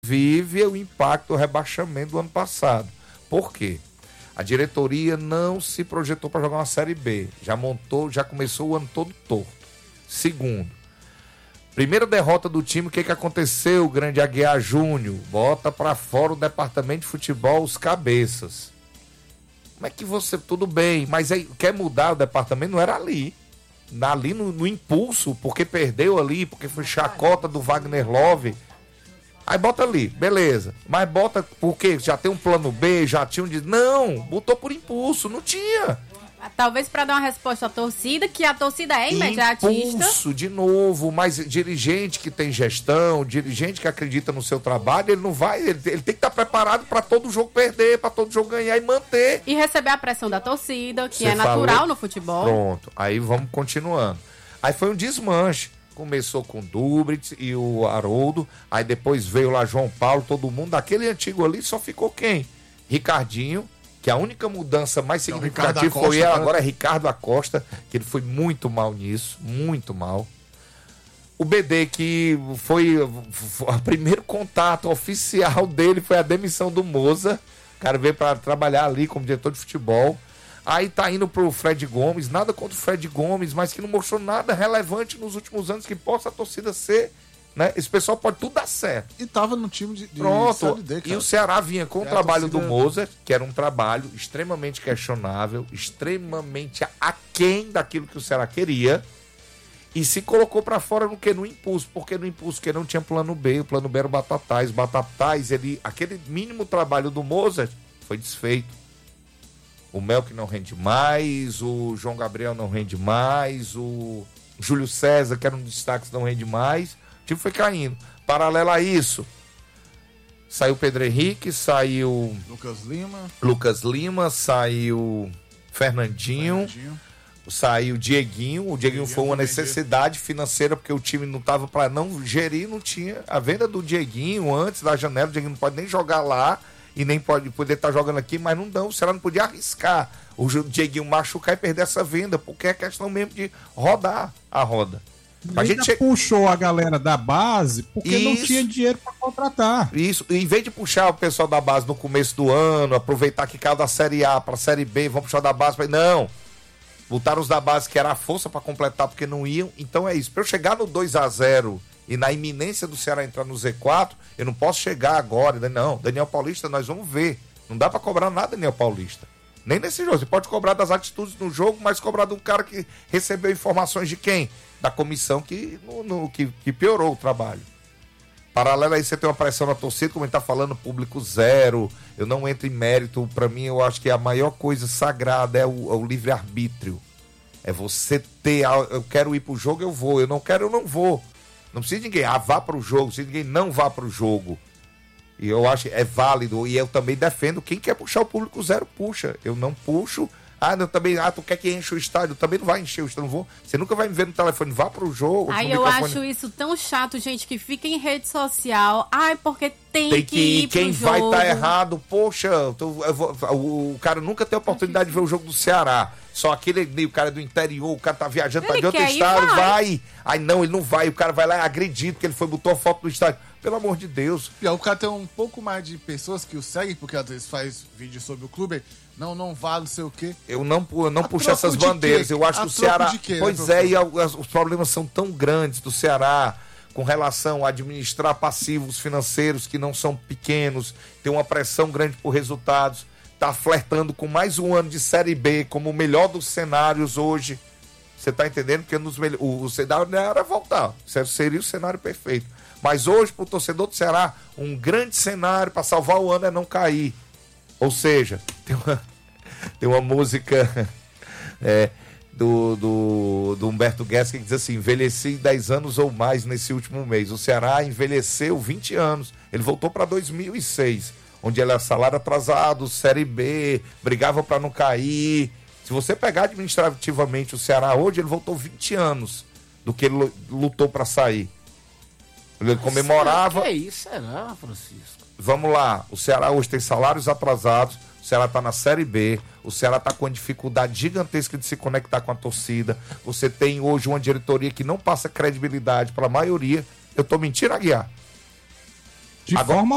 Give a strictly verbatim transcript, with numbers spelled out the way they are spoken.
vive o impacto do rebaixamento do ano passado. Por quê? A diretoria não se projetou para jogar uma Série B. Já montou, já começou o ano todo torto. Segundo, primeira derrota do time, o que, que aconteceu, grande Aguiar Júnior? Bota para fora o departamento de futebol, os cabeças. Como é que você... Tudo bem, mas aí quer mudar o departamento? Não era ali. Ali no, no impulso, porque perdeu ali, porque foi chacota do Wagner Love. Aí bota ali, beleza. Mas bota porque já tem um plano B, já tinha um... Não, botou por impulso, não tinha. Talvez para dar uma resposta à torcida, que a torcida é imediatista. Impulso, de novo, mas dirigente que tem gestão, dirigente que acredita no seu trabalho, ele não vai, ele, ele tem que estar preparado para todo jogo perder, para todo jogo ganhar e manter. E receber a pressão da torcida, que Você é natural falou, no futebol. Pronto, aí vamos continuando. Aí foi um desmanche. Começou com o Dubritz e o Haroldo, aí depois veio lá João Paulo, todo mundo, daquele antigo ali só ficou quem? Ricardinho, que a única mudança mais significativa então, foi ela, agora é Ricardo Acosta, que ele foi muito mal nisso, muito mal. O B D, que foi, foi o primeiro contato oficial dele, foi a demissão do Moza, o cara veio para trabalhar ali como diretor de futebol. Aí tá indo pro Fred Gomes, nada contra o Fred Gomes, mas que não mostrou nada relevante nos últimos anos que possa a torcida ser... Né? Esse pessoal pode tudo dar certo. E tava no time de, de Pronto. Série D, cara. E o Ceará vinha com o trabalho torcida... do Mozart, que era um trabalho extremamente questionável, extremamente aquém daquilo que o Ceará queria, e se colocou pra fora no que? No impulso. Porque no impulso, porque não tinha plano B, o plano B era o Batatais. O Batatais, ele, aquele mínimo trabalho do Mozart foi desfeito. O Melk não rende mais, o João Gabriel não rende mais, o Júlio César, que era um destaque, não rende mais. O time foi caindo. Paralelo a isso, saiu Pedro Henrique, saiu Lucas Lima, Lucas Lima, saiu Fernandinho, Fernandinho. Saiu Dieguinho. O Dieguinho, Dieguinho foi uma necessidade financeira, porque o time não estava para não gerir, não tinha. A venda do Dieguinho antes da janela, o Dieguinho não pode nem jogar lá e nem pode poder estar tá jogando aqui, mas não dão. O Ceará não podia arriscar o Dieguinho machucar e perder essa venda, porque é questão mesmo de rodar a roda. A gente che... puxou a galera da base porque isso, não tinha dinheiro para contratar. Isso, em vez de puxar o pessoal da base no começo do ano, aproveitar que caiu da Série A para a Série B, vamos puxar da base, pra... não. Botaram os da base que era a força para completar porque não iam. Então é isso. Para eu chegar no dois a zero e na iminência do Ceará entrar no Z quatro, eu não posso chegar agora. Não, Daniel Paulista, nós vamos ver. Não dá para cobrar nada, Daniel Paulista. Nem nesse jogo. Você pode cobrar das atitudes no jogo, mas cobrar de um cara que recebeu informações de quem? Da comissão que, no, no, que, que piorou o trabalho. Paralelo a isso, você tem uma pressão na torcida, como a gente tá falando, público zero. Eu não entro em mérito. Para mim, eu acho que a maior coisa sagrada é o, é o livre-arbítrio. É você ter... Eu quero ir pro jogo, eu vou. Eu não quero, eu não vou. Não precisa de ninguém. Ah, vá pro jogo. Não precisa de ninguém não vá pro jogo. E eu acho que é válido. E eu também defendo. Quem quer puxar o público zero, puxa. Eu não puxo. Ah, não, também, ah, tu quer que enche o estádio? Também não vai encher o estádio, não vou. Você nunca vai me ver no telefone, vá pro jogo. Ai, eu microfone. Acho isso tão chato, gente, que fica em rede social. Ai, porque tem, tem que, que ir pro quem jogo. Quem vai estar tá errado, poxa, eu, eu vou, o, o cara nunca tem a oportunidade de ver o jogo do Ceará. Só aquele, o cara é do interior, o cara tá viajando para de outro estado, vai. vai. Aí não, ele não vai, o cara vai lá agredido, porque ele foi, botou a foto do estádio. Pelo amor de Deus. E aí, o cara tem um pouco mais de pessoas que o seguem, porque às vezes faz vídeo sobre o clube. Não, não vale, não sei o quê. Eu não, eu não puxo essas bandeiras. Quê? Eu acho a que o Ceará... Quê, pois né, é, e a, os problemas são tão grandes do Ceará com relação a administrar passivos financeiros que não são pequenos, tem uma pressão grande por resultados, tá flertando com mais um ano de Série B como o melhor dos cenários hoje. Você tá entendendo? Porque nos, o, o cenário não era voltar. Seria o cenário perfeito. Mas hoje, pro torcedor do Ceará, um grande cenário para salvar o ano é não cair. Ou seja, tem uma, tem uma música é, do, do, do Humberto Guedes que diz assim: envelheci dez anos ou mais nesse último mês. O Ceará envelheceu vinte anos. Ele voltou para dois mil e seis, onde ele era salário atrasado, Série B, brigava para não cair. Se você pegar administrativamente o Ceará hoje, ele voltou vinte anos do que ele lutou para sair. Ele comemorava... Que é isso, será, Francisco? Vamos lá, o Ceará hoje tem salários atrasados, o Ceará está na Série B, o Ceará está com uma dificuldade gigantesca de se conectar com a torcida, você tem hoje uma diretoria que não passa credibilidade para a maioria. Eu estou mentindo, Aguiar? De Agora... forma